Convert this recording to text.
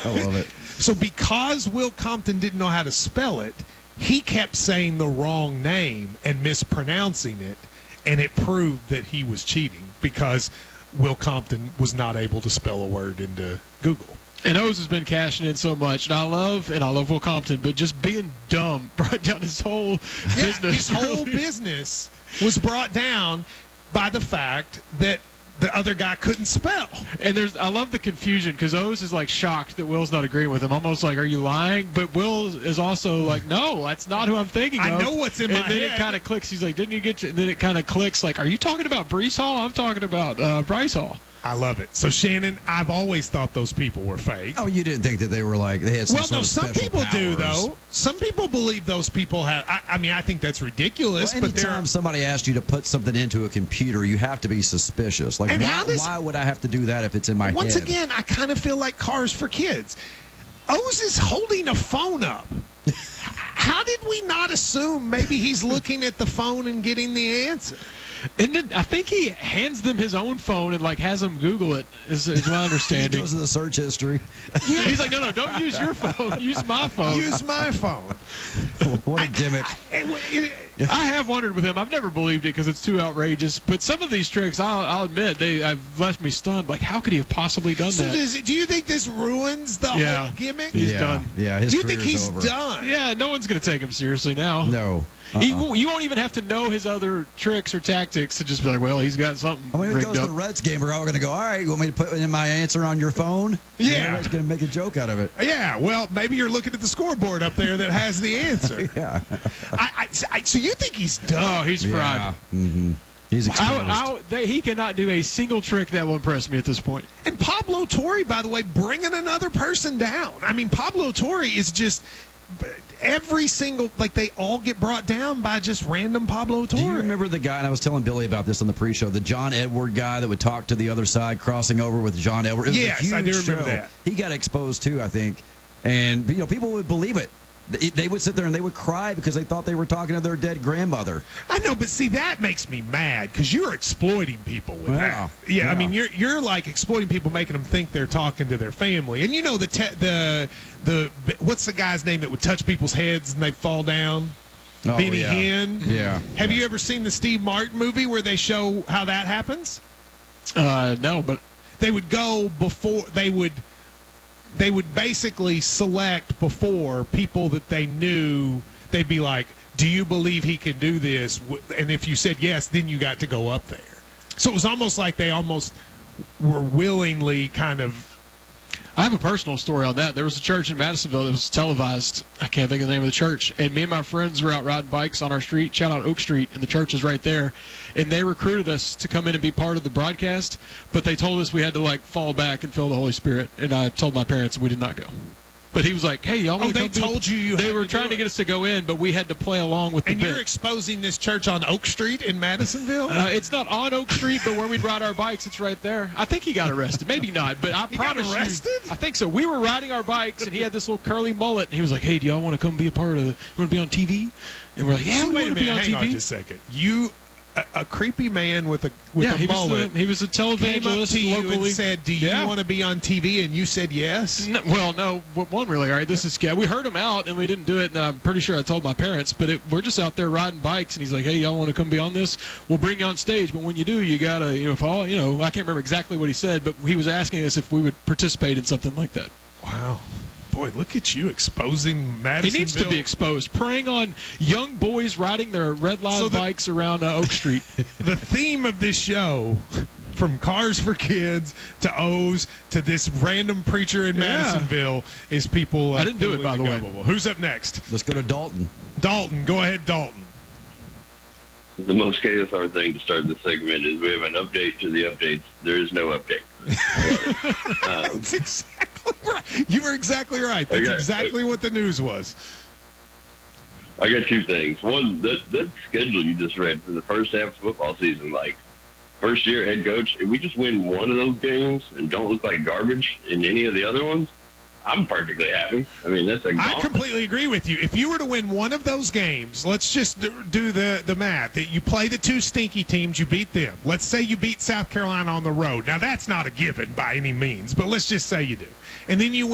I love it. So because Will Compton didn't know how to spell it, he kept saying the wrong name and mispronouncing it, and it proved that he was cheating because Will Compton was not able to spell a word into Google. And O's has been cashing in so much, and I love Will Compton, but just being dumb brought down his whole business. His whole business was brought down by the fact that the other guy couldn't spell. And I love the confusion because O's is like shocked that Will's not agreeing with him, almost like, are you lying? But Will is also like, no, that's not who I'm thinking of. I know what's in my head. And then it kind of clicks. He's like, didn't you get to? And then it kind of clicks like, are you talking about Breece Hall? I'm talking about Bryce Hall. I love it. So, Shannon, I've always thought those people were fake. Oh, you didn't think that they were like, they had some well, sort no, of some special people powers. do, though. Some people believe those people have. I mean, I think that's ridiculous. Well, but anytime somebody asks you to put something into a computer, you have to be suspicious. Like, why would I have to do that if it's in my head? Once again, I kind of feel like Cars for Kids. O's is holding a phone up. How did we not assume maybe he's looking at the phone and getting the answer? And then I think he hands them his own phone and like has them Google it. Is my understanding. He goes to the search history. Yeah. He's like, no, don't use your phone. Use my phone. Use my phone. What a gimmick. I have wondered with him. I've never believed it because it's too outrageous. But some of these tricks, I'll admit, have left me stunned. Like, how could he have possibly done that? Do you think this ruins the whole gimmick? He's done. Yeah, his Do you think he's over. done? Yeah, no one's going to take him seriously now. No. You won't even have to know his other tricks or tactics to just be like, well, he's got something I mean, when it rigged goes to up. the Reds game, we're all going to go, all right, you want me to put in my answer on your phone? Yeah. Everybody's going to make a joke out of it. Yeah, well, maybe you're looking at the scoreboard up there that has the answer. Yeah. So you think he's done? Oh, he's fried. Yeah. Mm-hmm. He's exposed. He cannot do a single trick that will impress me at this point. And Pablo Torre, by the way, bringing another person down. I mean, Pablo Torre is just every single, like, they all get brought down by just random Pablo Torre. Do you remember the guy, and I was telling Billy about this on the pre-show, the John Edward guy that would talk to the other side, crossing over with John Edward? Yes, I do remember that. He got exposed too, I think. And, people would believe it. They would sit there and they would cry because they thought they were talking to their dead grandmother. I know, but see, that makes me mad because you're exploiting people with that. Yeah, I mean, you're like exploiting people, making them think they're talking to their family. And you know the what's the guy's name that would touch people's heads and they fall down? Oh, Benny yeah. Hinn. Yeah. Have you ever seen the Steve Martin movie where they show how that happens? No, but they would go before they would basically select before people that they knew. They'd be like, do you believe he can do this? And if you said yes, then you got to go up there. So it was almost like they almost were willingly kind of. I have a personal story on that. There was a church in Madisonville that was televised. I can't think of the name of the church. And me and my friends were out riding bikes on our street, shout out Oak Street, and the church is right there. And they recruited us to come in and be part of the broadcast, but they told us we had to, like, fall back and feel the Holy Spirit. And I told my parents we did not go. But he was like, hey, y'all want to come? They told you They were trying to get us to go in, but we had to play along with the bit. bit. And you're exposing this church on Oak Street in Madisonville? It's not on Oak Street, but where we'd ride our bikes, it's right there. I think he got arrested. Maybe not, but I promise you. I think so. We were riding our bikes, and he had this little curly mullet, and he was like, hey, do y'all want to come be a part of the, you want to be on TV? And we're like, yeah, we want to be on TV. Hang on just a second. A creepy man with a mullet. He was a televangelist came up to locally. You and said, do you want to be on TV? And you said yes? No, well, no. One, really, all right, this is we heard him out, and we didn't do it, and I'm pretty sure I told my parents, but we're just out there riding bikes, and he's like, hey, y'all want to come be on this? We'll bring you on stage, but when you do, you got to, follow, I can't remember exactly what he said, but he was asking us if we would participate in something like that. Wow. Boy, look at you exposing Madisonville. He needs to be exposed, preying on young boys riding their red line bikes around Oak Street. The theme of this show, from Cars for Kids to O's to this random preacher in Madisonville, is people. I didn't do it, by the way. Who's up next? Let's go to Dalton. Dalton, go ahead, Dalton. The most KSR thing to start this segment is we have an update to the updates. There is no update. That's exactly right. You were exactly right. That's exactly what the news was. I got two things. One, that schedule you just read for the first half of football season, like first year head coach, if we just win one of those games and don't look like garbage in any of the other ones, I'm perfectly happy. I mean, that's a I completely agree with you. If you were to win one of those games, let's just do the math. That you play the two stinky teams, you beat them. Let's say you beat South Carolina on the road. Now, that's not a given by any means, but let's just say you do. And then you